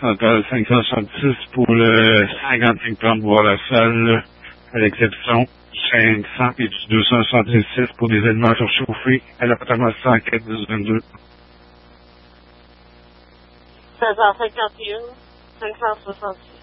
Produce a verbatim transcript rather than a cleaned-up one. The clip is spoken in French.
total cinq cent soixante-six pour le cinquante-cinq trente bois la salle, à l'exception cinq cents et du deux cent soixante-six pour des éléments surchauffés à l'appartement cent quatre dix vingt-deux. sept cent cinquante et un, cinq cent soixante-six.